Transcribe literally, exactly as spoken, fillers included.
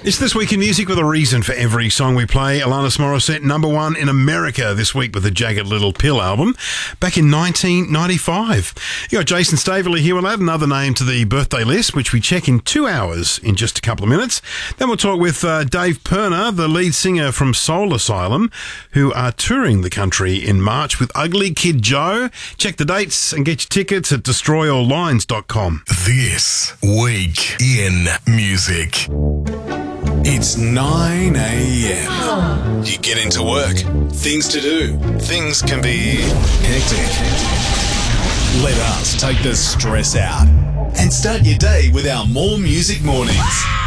It's This Week in Music with a reason for every song we play. Alanis Morissette, number one in America this week with the Jagged Little Pill album back in nineteen ninety-five. You got Jason Staveley here. We'll add another name to the birthday list, which we check in two hours in just a couple of minutes. Then we'll talk with uh, Dave Pirner, the lead singer from Soul Asylum, who are touring the country in March with Ugly Kid Joe. Check the dates and get your tickets at destroy all lines dot com. This Week in Music. It's nine a.m. You get into work. Things to do. Things can be hectic. Let us take the stress out and start your day with our More Music Mornings.